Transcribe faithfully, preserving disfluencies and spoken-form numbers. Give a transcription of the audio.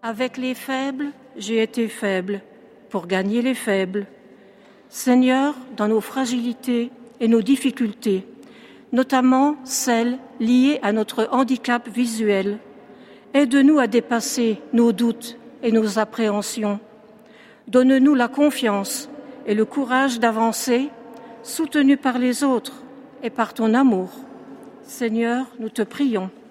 Avec les faibles, j'ai été faible pour gagner les faibles. Seigneur, dans nos fragilités et nos difficultés, notamment celles liées à notre handicap visuel, aide-nous à dépasser nos doutes et nos appréhensions. Donne-nous la confiance et le courage d'avancer, soutenus par les autres et par ton amour. Seigneur, nous te prions.